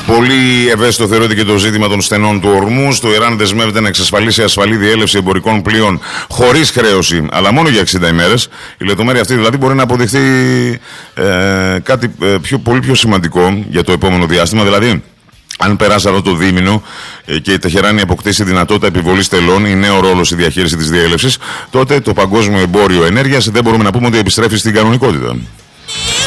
Πολύ ευαίσθητο θεωρείται και το ζήτημα των στενών του Ορμούζ. Το Ιράν δεσμεύεται να εξασφαλίσει ασφαλή διέλευση εμπορικών πλοίων χωρίς χρέωση, αλλά μόνο για 60 ημέρες. Η λεπτομέρεια αυτή δηλαδή μπορεί να αποδειχθεί κάτι πολύ πιο σημαντικό για το επόμενο διάστημα. Δηλαδή, αν περάσει αυτό το δίμηνο και η Τεχεράνη αποκτήσει δυνατότητα επιβολής τελών ή νέο ρόλο στη διαχείριση της διέλευσης, τότε το παγκόσμιο εμπόριο ενέργειας δεν μπορούμε να πούμε ότι επιστρέφει στην κανονικότητα.